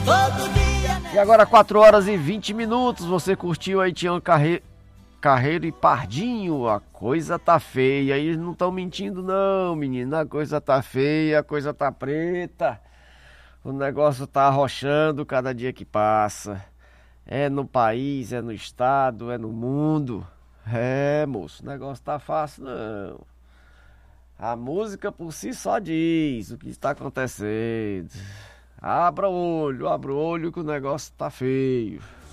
todo dia. E agora 4 horas e 20 minutos, você curtiu aí Tião Carreiro e Pardinho, a coisa tá feia. Eles não estão mentindo não, menino, a coisa tá feia, a coisa tá preta. O negócio tá arrochando cada dia que passa. É no país, é no estado, é no mundo. É, moço, o negócio tá fácil não. A música por si só diz o que está acontecendo. Abra o olho que o negócio tá feio.